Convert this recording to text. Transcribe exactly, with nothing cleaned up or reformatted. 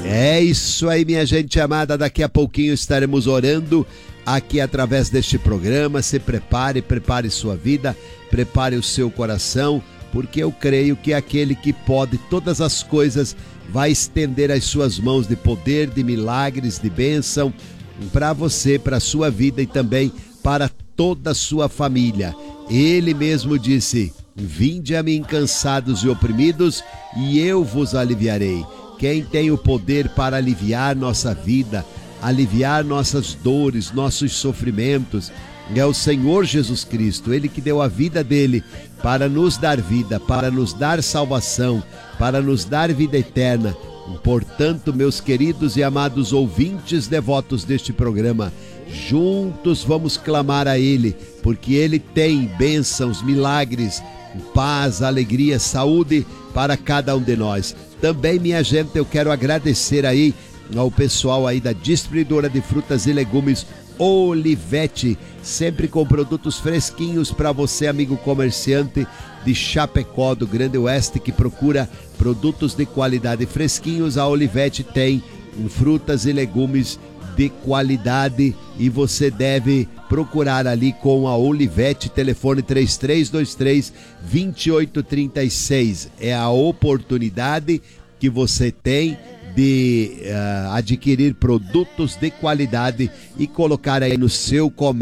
É isso aí, minha gente amada. Daqui a pouquinho estaremos orando aqui através deste programa. Se prepare, prepare sua vida, prepare o seu coração, porque eu creio que aquele que pode todas as coisas vai estender as suas mãos de poder, de milagres, de bênção para você, para a sua vida e também para toda a sua família. Ele mesmo disse: vinde a mim cansados e oprimidos e eu vos aliviarei. Quem tem o poder para aliviar nossa vida, aliviar nossas dores, nossos sofrimentos, é o Senhor Jesus Cristo. Ele que deu a vida dele para nos dar vida, para nos dar salvação, para nos dar vida eterna. Portanto, meus queridos e amados ouvintes devotos deste programa, juntos vamos clamar a Ele, porque Ele tem bênçãos, milagres, paz, alegria, saúde para cada um de nós. Também, minha gente, eu quero agradecer aí ao pessoal aí da distribuidora de frutas e legumes Olivete, sempre com produtos fresquinhos para você, amigo comerciante de Chapecó, do Grande Oeste, que procura produtos de qualidade fresquinhos. A Olivete tem frutas e legumes de qualidade e você deve procurar ali com a Olivete. Telefone três três dois três, dois oito três seis. É a oportunidade que você tem de uh, adquirir produtos de qualidade e colocar aí no seu comércio